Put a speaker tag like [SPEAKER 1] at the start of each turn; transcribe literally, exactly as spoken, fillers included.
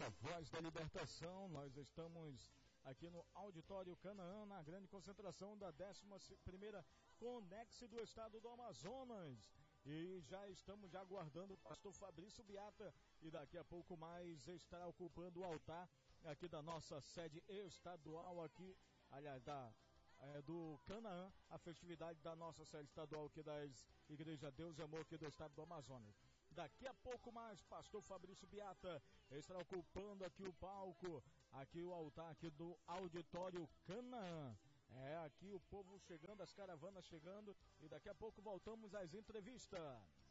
[SPEAKER 1] a voz da libertação. Nós estamos aqui no Auditório Canaã, na grande concentração da décima primeira Conex do estado do Amazonas. E já estamos já aguardando o pastor Fabrício Beata, e daqui a pouco mais estará ocupando o altar aqui da nossa sede estadual aqui, aliás, da, é, do Canaã, a festividade da nossa sede estadual aqui das Igreja Deus e Amor aqui do estado do Amazonas. Daqui a pouco mais, pastor Fabrício Beata estará ocupando aqui o palco, aqui o altar aqui do Auditório Canaã. É, aqui o povo chegando, as caravanas chegando, e daqui a pouco voltamos às entrevistas.